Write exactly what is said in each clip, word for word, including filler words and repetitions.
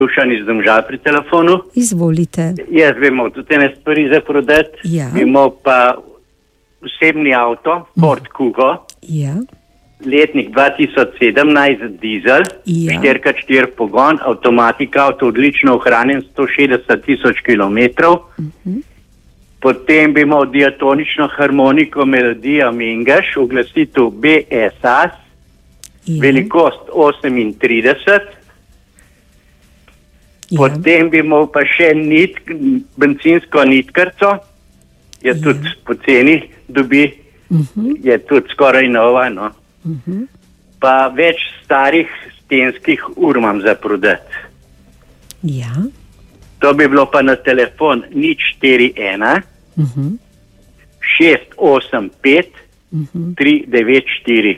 Dušan iz Domžal pri telefonu. Izvolite. Jaz bi imel tudi ene stvari za prodati. Ja. Bi imel pa osebni avto, Ford Kugo, Ja. letnik dva tisoč sedemnajst, dizel, Ja. štiri krat štiri pogon, avtomatika, avto odlično ohranjen, sto šestdeset tisoč kilometrov. Uh-huh. Potem bi imel diatonično harmoniko Melodija Mingaš, uglasitev B S A S, Ja. velikost osemintrideset. Ja. Potem bi imel pa še nit, bencinsko nitkarco, je Ja. tudi poceni dobi, Uh-huh. je tudi skoraj nova, no. Uh-huh. Pa več starih stenskih ur imam za prodati. Ja. To bi bilo pa na telefon nič štiri ena Uh-huh. šest osem pet Uh-huh. tri devet štiri.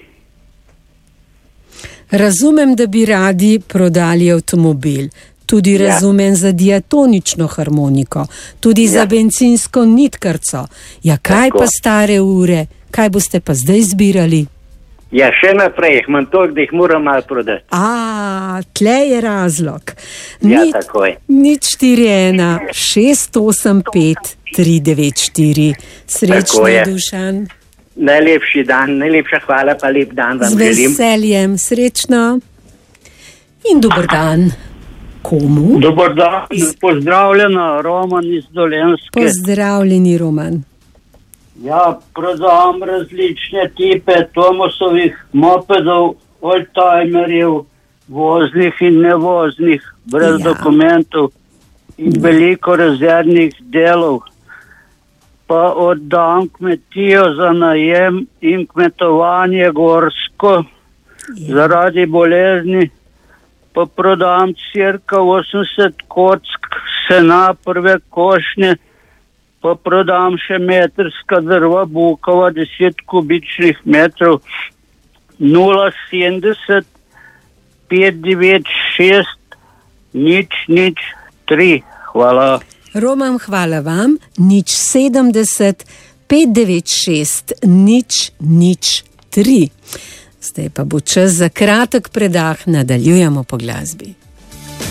Razumem, da bi radi prodali avtomobil. Tudi Ja. razumem za diatonično harmoniko, tudi Ja. za bencinsko nitkarco. Ja, kaj Tako. pa stare ure? Kaj boste pa zdaj zbirali? Ja, še naprej, jih imam toliko, da jih moram malo prodati. A, tle je razlog. Ja, Nič- takoj. Nič štiri ena šest osem pet tri devet štiri. Srečno, Tako je. Dušan. Najlepši dan, najlepša hvala, pa lep dan vam Z želim. veseljem, srečno. In dober dan. Komu? Dobar dan, pozdravljena, Roman iz Dolenjske. Pozdravljeni, Roman. Ja, prodam različne tipe Tomosovih mopedov, oldtimerjev, voznih in nevoznih, brez Ja. dokumentov in veliko rezervnih delov. Pa oddam kmetijo za najem in kmetovanje gorsko Ja. zaradi bolezni. Pa prodam cirka osemdeset kock sena prve košnje, pa prodam še metrska drva bukova, deset kubičnih metrov, nula sedemdeset pet devet šest nič nič tri. Hvala. Roman, hvala vam. Nič sedemdeset pet devet šest nič nič tri. Zdaj pa bo čas za kratek predah, nadaljujemo po glasbi.